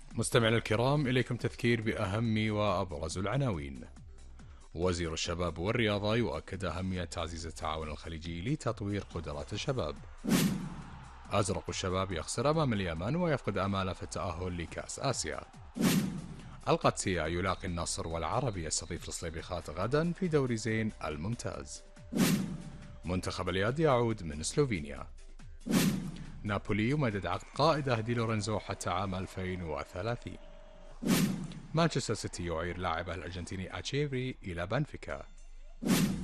مستمعينا الكرام، إليكم تذكير بأهم وأبرز العناوين. وزير الشباب والرياضة يؤكد أهمية تعزيز التعاون الخليجي لتطوير قدرات الشباب. أزرق الشباب يخسر أمام اليمن ويفقد آماله في التأهل لكأس آسيا. القادسية يلاقي النصر والعربي يستضيف الصليبيخات غدا في دوري زين الممتاز. منتخب اليد يعود من سلوفينيا. نابولي يمدد عقد قائده دي لورينزو حتى عام 2030. مانشستر سيتي يعير لاعبه الأرجنتيني أتشيفري إلى بنفيكا.